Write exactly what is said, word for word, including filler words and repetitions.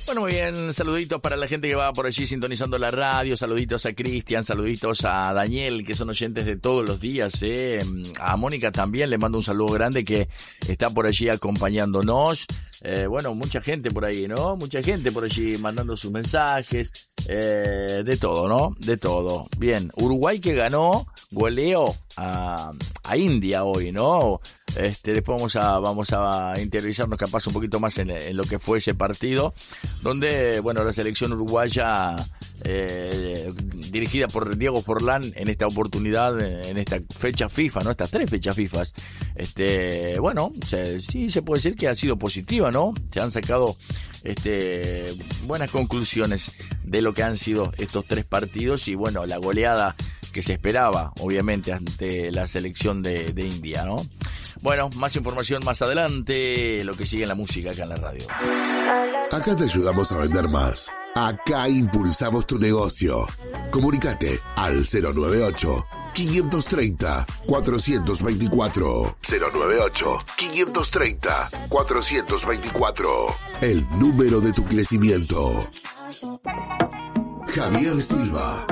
Bueno, muy bien, saluditos para la gente que va por allí sintonizando la radio, saluditos a Cristian, saluditos a Daniel, que son oyentes de todos los días, eh. A Mónica también le mando un saludo grande que está por allí acompañándonos. Eh, bueno, mucha gente por ahí, ¿no? Mucha gente por allí mandando sus mensajes, eh, de todo, ¿no? De todo. Bien, Uruguay que ganó, goleo a, a India hoy, ¿no? Este, después vamos a, vamos a interiorizarnos capaz un poquito más en, en lo que fue ese partido, donde, bueno, la selección uruguaya, eh, dirigida por Diego Forlán en esta oportunidad, en esta fecha FIFA, ¿no? Estas tres fechas FIFA, este, bueno, se, sí se puede decir que ha sido positiva, ¿no? Se han sacado, este, buenas conclusiones de lo que han sido estos tres partidos y, bueno, la goleada que se esperaba, obviamente, ante la selección de, de India, ¿no? Bueno, más información más adelante, lo que sigue en la música acá en la radio. Acá te ayudamos a vender más. Acá impulsamos tu negocio. Comunicate al cero nueve ocho, cinco tres cero, cuatro dos cuatro. cero nueve ocho, cinco tres cero, cuatro dos cuatro. El número de tu crecimiento. Javier Silva.